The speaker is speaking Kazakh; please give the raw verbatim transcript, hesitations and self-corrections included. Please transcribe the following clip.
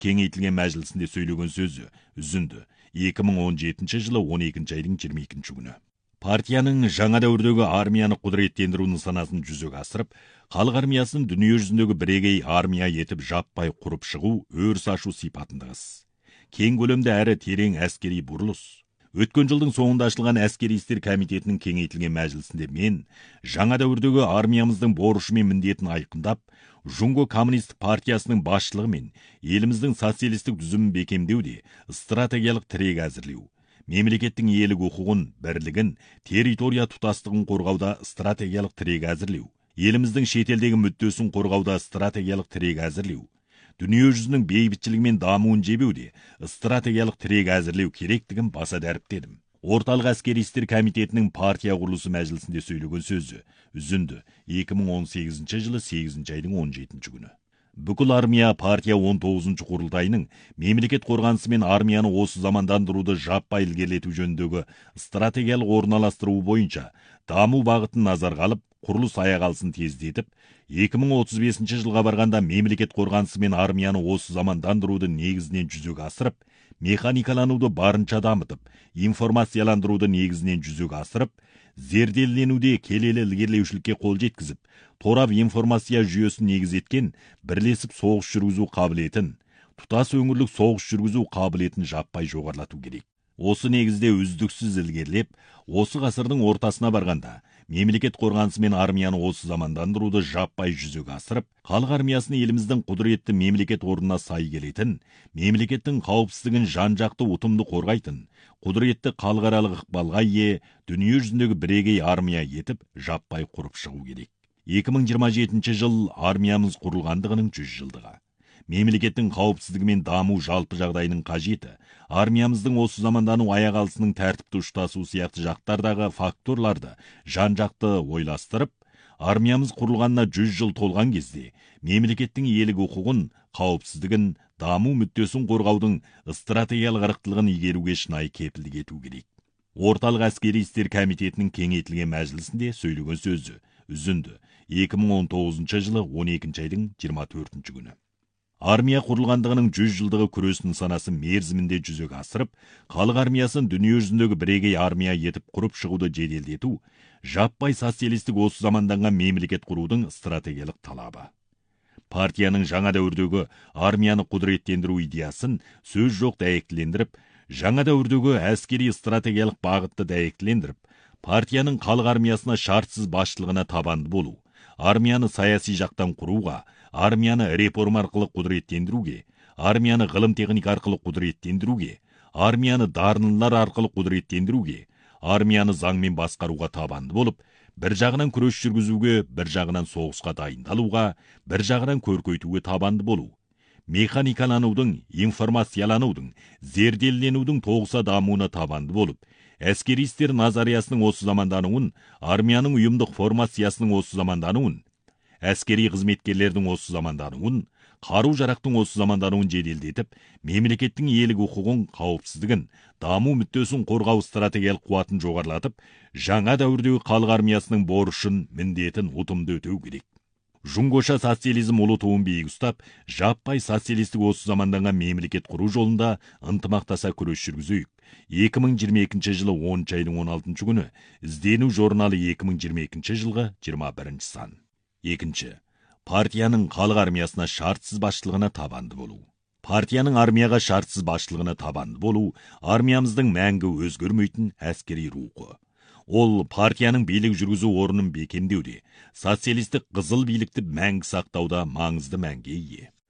кеңейтілген мәжілісінде сөйлеген сөзі үзінді екі мың он жетінші жылы он екінші айдың жиырма екінші күні. Партияның жаңа дәуірдегі армияны құдыреттендіру нысанасын жүзеге асырып, халық армиясын дүние жүзіндегі бірегей армия етіп жаппай құрып шығу өріс ашу сипатындағыз. Кең көлемді әрі терең әскери бұрылыс. Өткен жылдың соңында ашылған әскери істер комитетінің кеңейтілген мәжілісінде мен жаңа дәуірдегі армиямыздың борышы мен міндетін айқындап, Жунго коммунистік партиясының басшылығы мен еліміздің социалистік түзімін бекемдеуде стратегиялық тірек әзірлеу, мемлекеттің иелік құқығын, бірлігін, территория тұтастығын қорғауда стратегиялық тірек әзірлеу, еліміздің шетелдегі мүддесін қорғауда стратегиялық тірек әзірлеу, дүние жүзінің бейбітшілігі мен дамуын жебеуде стратегиялық тірек әзірлеу керектігін баса дәріптедім. Орталық әскери істер комитетінің партия құрылысы мәжілісінде сөйлеген сөзі үзінді екі мың он сегізінші жылы сегізінші айдың он жетінші күні. Бүкіл армия партия он тоғызыншы құрылтайының мемлекет қорғанысы мен армияны осы замандандыруды жаппай ілгерілету жөніндегі стратегиялық орналастыру бойынша даму бағытын назарға алып, құрылыс аяқ алысын тездетіп, екі мың отыз бесінші жылға барғанда мемлекет қорғанысы мен армияны осы замандандыруды негізінен жүзеге асырып, механикалануды барынша дамытып, информацияландыруды негізінен жүзеге асырып, зерделенуде келелі ілгерілеушілікке қол жеткізіп, торап информация жүйесін негіз еткен бірлесіп соғыс жүргізу қабілетін, тұтас өңірлік соғыс жүргізу қабілетін жаппай жоғарлату керек. Осы негізде үздіксіз ілгерілеп, осы ғасырдың ортасына барғанда, мемлекет қорғанысы мен армияны осы замандандыруды жаппай жүзеге асырып, халық армиясын еліміздің құдіретті мемлекет орнына сай келетін, мемлекеттің қауіпсіздігін жан-жақты ұтымды қорғайтын, құдіретті халықаралық ықпалға ие, дүние жүзіндегі бірегей армия етіп, жаппай құрып шығу керек. екі мың жиырма жетінші жыл армиямыз құрылғандығының жүз жылдығы. Мемлекеттің қауіпсіздігі мен даму жалпы жағдайының қажеті, армиямыздың осы замандану аяқ алысының тәртіпті ұштасу сияқты жақтардағы факторларды жан-жақты ойластырып, армиямыз құрылғанына жүз жыл толған кезде мемлекеттің иелік құқығын, қауіпсіздігін, даму мүддесін қорғаудың стратегиялық ырықтылығын игеруге шынайы кепілдік ету керек. Орталық әскери істер комитетінің кеңейтілген мәжілісінде сөйлеген сөзі үзінді екі мың он тоғызыншы жылы он екінші айдың жиырма төртінші күні. Армия құрылғандығының жүз жылдығы күрес нысанасы мерзімінде жүзеге асырып, халық армиясын дүние жүзіндегі бірегей армия етіп құрып шығуды жеделдету, жаппай социалистік осы заманданған мемлекет құрудың стратегиялық талабы. Партияның жаңа дәуірдегі армияны құдыреттендіру идеясын сөз жоқ дәйектілендіріп, жаңа дәуірдегі әскери стратегиялық бағытты дәйектілендіріп, партияның халық армиясына шартсыз басшылығына табанды болу, армияны саяси жақтан құруға, армияны реформа арқылы құдыреттендіруге, армияны ғылым техника арқылы құдыреттендіруге, армияны дарынлылар арқылы құдыреттендіруге, армияны заңмен басқаруға табанды болып, бір жағынан күрес жүргізуге, бір жағынан соғысқа дайындалуға, бір жағынан көркейтуге табанды болу, механикаланудың, информацияланудың, зерделенудің тоғыса дамуына табанды болып, әскери істер назариясының осы замандануын, армияның ұйымдық формациясының осы замандануын, әскери қызметкерлердің осы замандануын, қару жарақтың осы замандануын жеделдетіп, мемлекеттің иелік құқығын, қауіпсіздігін, даму мүддесін қорғау стратегиялық қуатын жоғарлатып, жаңа дәуірдегі халық армиясының борышын, міндетін ұтымды өтеу керек. Жунгоша социализм ұлы туын биік ұстап, жаппай социалистік осы заманданған мемлекет құру жолында ынтымақтаса күрес жүргізейік. екі мың жиырма екінші жылы оныншы айдың он алтыншы күні іздену журналы екі мың жиырма екінші жылғы жиырма бірінші сан. Екінші. Партияның халық армиясына шартсыз басшылығына табанды болу. Партияның армияға шартсыз басшылығына табанды болу армиямыздың мәңгі өзгермейтін әскери рухы. Ол партияның билік жүргізу орнын бекемдеуде, социалистік қызыл билікті мәңгі сақтауда маңызды мәнге ие.